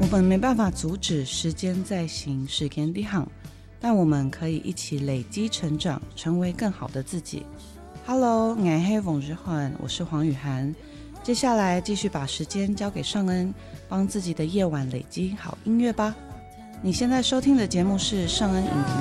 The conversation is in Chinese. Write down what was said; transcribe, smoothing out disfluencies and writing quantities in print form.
们没办法阻止时间在行，时间在行，但我们可以一起累积成长，成为更好的自己。Hello， 我是王日焕，我是黄雨涵。接下来继续把时间交给尚恩，帮自己的夜晚累积好音乐吧。你现在收听的节目是尚恩影评